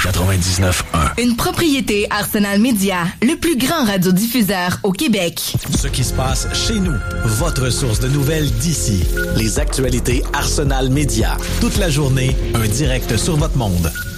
99.1. Une propriété Arsenal Média, le plus grand radiodiffuseur au Québec. Ce qui se passe chez nous, votre source de nouvelles d'ici. Les actualités Arsenal Média. Toute la journée, un direct sur votre monde.